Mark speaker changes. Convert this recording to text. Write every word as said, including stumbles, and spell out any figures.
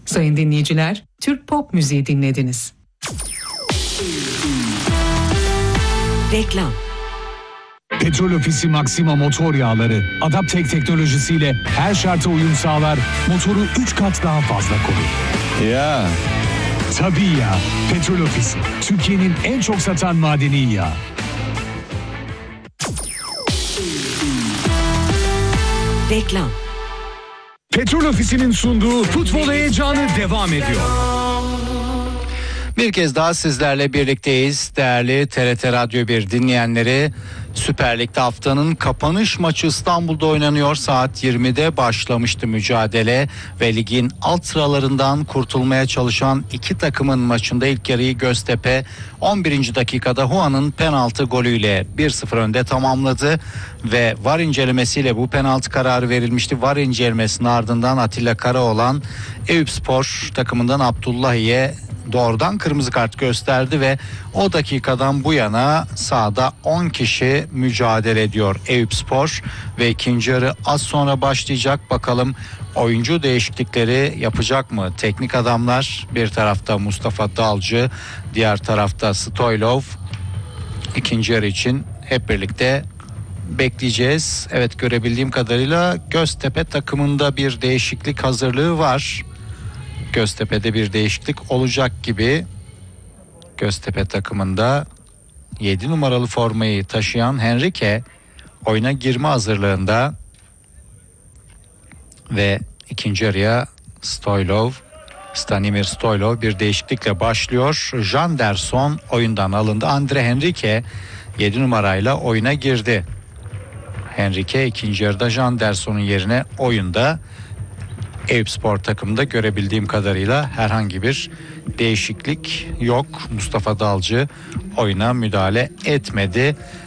Speaker 1: Sayın dinleyiciler, Türk pop müziği dinlediniz.
Speaker 2: Reklam.
Speaker 3: Petrol Ofisi Maxima motor yağları Adaptek teknolojisiyle her şarta uyum sağlar, motoru üç kat daha fazla korur.
Speaker 4: Ya.
Speaker 3: Tabii ya. Petrol Ofisi, Türkiye'nin en çok satan madeni yağı.
Speaker 2: Reklam.
Speaker 3: Petrol Ofisi'nin sunduğu futbol heyecanı devam ediyor.
Speaker 4: Bir kez daha sizlerle birlikteyiz değerli T R T Radyo bir dinleyenleri. Süper Lig'de haftanın kapanış maçı İstanbul'da oynanıyor. Saat yirmide başlamıştı mücadele ve ligin alt sıralarından kurtulmaya çalışan iki takımın maçında ilk yarıyı Göztepe on birinci dakikada Huan'ın penaltı golüyle bir sıfır önde tamamladı ve VAR incelemesiyle bu penaltı kararı verilmişti. VAR incelemesinin ardından Atilla Karaoğlan Eyüpspor takımından Abdullahi'ye doğrudan kırmızı kart gösterdi ve o dakikadan bu yana sahada on kişi mücadele ediyor Eyüpspor ve ikinci yarı az sonra başlayacak. Bakalım oyuncu değişiklikleri yapacak mı teknik adamlar? Bir tarafta Mustafa Dalcı, diğer tarafta Stoylov. İkinci yarı için hep birlikte bekleyeceğiz. Evet, görebildiğim kadarıyla Göztepe takımında bir değişiklik hazırlığı var. Göztepe'de bir değişiklik olacak gibi. Göztepe takımında yedi numaralı formayı taşıyan Henrique oyuna girme hazırlığında ve ikinci yarıya Stoylov, Stanimir Stoylov bir değişiklikle başlıyor. Janderson oyundan alındı. Andre Henrique yedi numarayla oyuna girdi. Henrique ikinci yarıda Janderson'un yerine oyunda. Eyüpspor takımında görebildiğim kadarıyla herhangi bir değişiklik yok. Mustafa Dalcı oyuna müdahale etmedi.